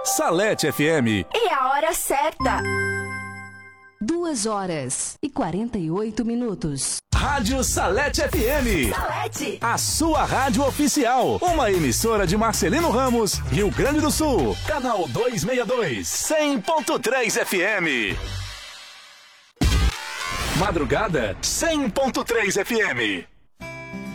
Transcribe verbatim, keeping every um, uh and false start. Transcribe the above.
Salete F M. E a hora certa. Duas horas e quarenta e oito minutos. Rádio Salete F M. Salete. A sua rádio oficial. Uma emissora de Marcelino Ramos, Rio Grande do Sul. Canal duzentos e sessenta e dois, cem ponto três F M. Madrugada, cem ponto três F M.